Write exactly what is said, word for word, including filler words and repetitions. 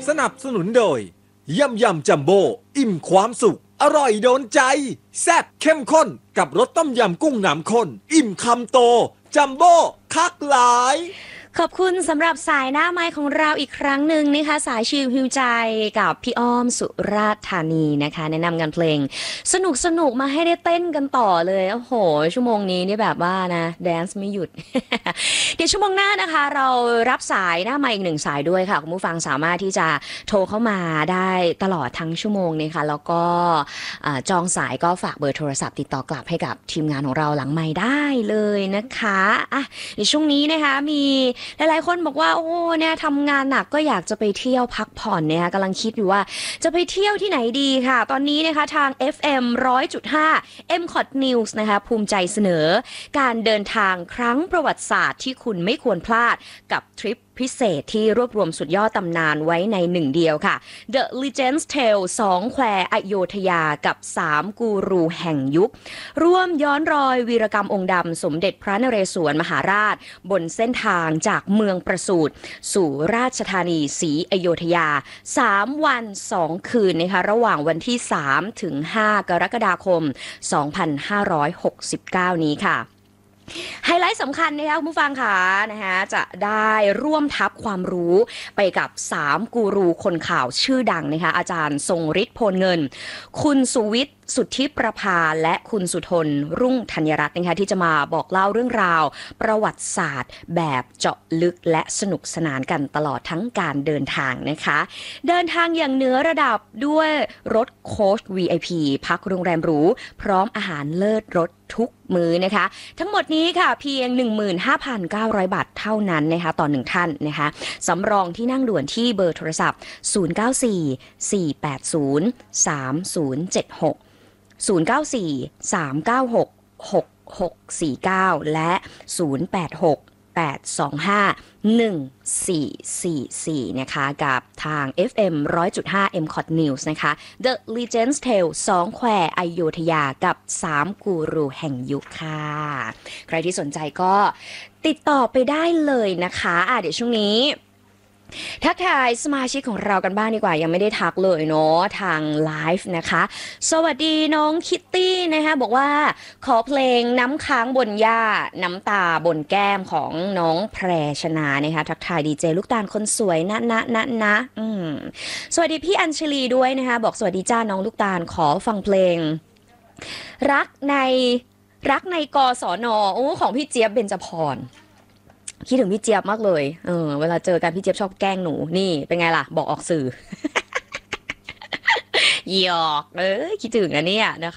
สนับสนุนโดยยำยำจัมโบ้อิ่มความสุขอร่อยโดนใจแซ่บเข้มข้นกับรสต้มยำกุ้งน้ำข้นอิ่มคำโตจัมโบ้คักหลายขอบคุณสำหรับสายหน้าไม้ของเราอีกครั้งหนึ่งนะคะสายชิลฮิวใจกับพี่อ้อมสุราษฎร์ธานีนะคะแนะนำงานเพลงสนุกสนุกมาให้ได้เต้นกันต่อเลยโอ้โหชั่วโมงนี้นี่แบบว่านะแดนซ์ไม่หยุด เดี๋ยวชั่วโมงหน้านะคะเรารับสายหน้าไม้อีกหนึ่งสายด้วยค่ะคุณผู้ฟังสามารถที่จะโทรเข้ามาได้ตลอดทั้งชั่วโมงนะคะแล้วก็จองสายก็ฝากเบอร์โทรศัพท์ติดต่อกลับให้กับทีมงานของเราหลังไมค์ได้เลยนะคะอ่ะในช่วงนี้นะคะมีหลายๆคนบอกว่าโอ้เนี่ยทำงานหนักก็อยากจะไปเที่ยวพักผ่อนเนี่ยกำลังคิดอยู่ว่าจะไปเที่ยวที่ไหนดีค่ะตอนนี้นะคะทาง เอฟ เอ็ม หนึ่งร้อยจุดห้า เอ็ม คอท News นะคะภูมิใจเสนอการเดินทางครั้งประวัติศาสตร์ที่คุณไม่ควรพลาดกับทริปพิเศษที่รวบรวมสุดยอดตำนานไว้ในหนึ่งเดียวค่ะ The Legends Tale สองแควอโยธยากับสามกูรูแห่งยุคร่วมย้อนรอยวีรกรรมองค์ดำสมเด็จพระนเรศวรมหาราชบนเส้นทางจากเมืองประสูติสู่ราชธานีศรีอโยธยาสามวันสองคืนนะคะระหว่างวันที่สามถึงห้ากรกฎาคมสองพันห้าร้อยหกสิบเก้านี้ค่ะไฮไลท์สำคัญนะคะคุณผู้ฟังค่ะนะคะจะได้ร่วมทับความรู้ไปกับสามกูรูคนข่าวชื่อดังนะคะอาจารย์ทรงฤทธิ์โพลเงินคุณสุวิทย์สุทธิประภาและคุณสุทนรุ่งธัญรัตน์นะคะที่จะมาบอกเล่าเรื่องราวประวัติศาสตร์แบบเจาะลึกและสนุกสนานกันตลอดทั้งการเดินทางนะคะเดินทางอย่างเหนือระดับด้วยรถโค้ช วี ไอ พี พักโรงแรมหรูพร้อมอาหารเลิศรสทุกมื้อนะคะทั้งหมดนี้ค่ะเพียง หนึ่งหมื่นห้าพันเก้าร้อย บาทเท่านั้นนะคะต่อหนึ่งท่านนะคะสำรองที่นั่งด่วนที่เบอร์โทรศัพท์ศูนย์ เก้า สี่ สี่ แปด ศูนย์ สาม ศูนย์ เจ็ด หกศูนย์ เก้า สี่ สาม เก้า หก หก หก สี่ เก้าและศูนย์ แปด หก แปด สอง ห้า หนึ่ง สี่ สี่ สี่นะคะกับทาง เอฟ เอ็ม หนึ่งร้อยจุดห้า เอ็ม คอท News นะคะ The Legends Tale สองแควอโยธยากับสามกูรูแห่งยุคค่ะใครที่สนใจก็ติดต่อไปได้เลยนะคะอ่ะเดี๋ยวช่วงนี้ทักทายสมาชิกของเรากันบ้างดีกว่ายังไม่ได้ทักเลยเนาะทางไลฟ์นะคะสวัสดีน้องคิตตี้นะคะบอกว่าขอเพลงน้ำค้างบนหญ้าน้ำตาบนแก้มของน้องแพรชนานะคะทักทายดีเจลูกตาลคนสวยนะนะนะนะอืมสวัสดีพี่อัญชลีด้วยนะคะบอกสวัสดีจ้าน้องลูกตาลขอฟังเพลงรักในรักในกศน.โอ้ของพี่เจี๊ยบเบญจพรคิดถึงพี่เจี๊ยบมากเลยเออเวลาเจอกันพี่เจี๊ยบชอบแกล้งหนูนี่เป็นไงล่ะบอกออกสื่อ หยอกเออคิดถึงนะเนี่ยนะคะ